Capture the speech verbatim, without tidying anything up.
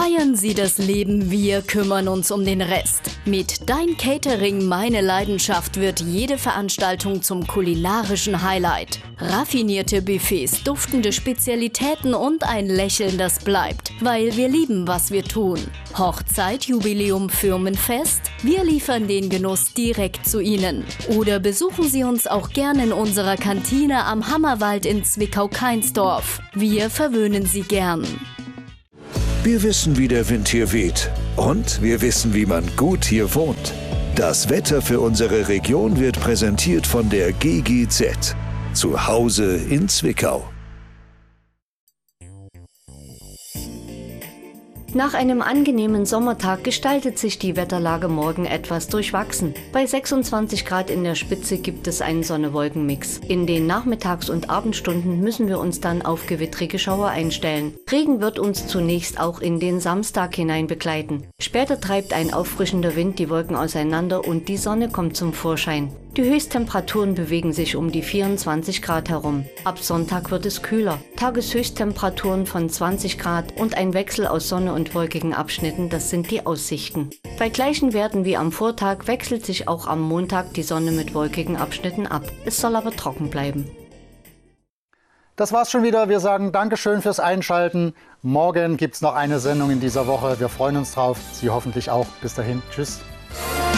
Feiern Sie das Leben, wir kümmern uns um den Rest. Mit Dein Catering, meine Leidenschaft wird jede Veranstaltung zum kulinarischen Highlight. Raffinierte Buffets, duftende Spezialitäten und ein Lächeln, das bleibt, weil wir lieben, was wir tun. Hochzeit, Jubiläum, Firmenfest? Wir liefern den Genuss direkt zu Ihnen. Oder besuchen Sie uns auch gerne in unserer Kantine am Hammerwald in Zwickau-Kainsdorf. Wir verwöhnen Sie gern. Wir wissen, wie der Wind hier weht. Und wir wissen, wie man gut hier wohnt. Das Wetter für unsere Region wird präsentiert von der G G Z. Zu Hause in Zwickau. Nach einem angenehmen Sommertag gestaltet sich die Wetterlage morgen etwas durchwachsen. Bei sechsundzwanzig Grad in der Spitze gibt es einen Sonne-Wolken-Mix. In den Nachmittags- und Abendstunden müssen wir uns dann auf gewittrige Schauer einstellen. Regen wird uns zunächst auch in den Samstag hinein begleiten. Später treibt ein auffrischender Wind die Wolken auseinander und die Sonne kommt zum Vorschein. Die Höchsttemperaturen bewegen sich um die vierundzwanzig Grad herum. Ab Sonntag wird es kühler. Tageshöchsttemperaturen von zwanzig Grad und ein Wechsel aus Sonne und wolkigen Abschnitten, das sind die Aussichten. Bei gleichen Werten wie am Vortag wechselt sich auch am Montag die Sonne mit wolkigen Abschnitten ab. Es soll aber trocken bleiben. Das war's schon wieder. Wir sagen Dankeschön fürs Einschalten. Morgen gibt's noch eine Sendung in dieser Woche. Wir freuen uns drauf. Sie hoffentlich auch. Bis dahin. Tschüss.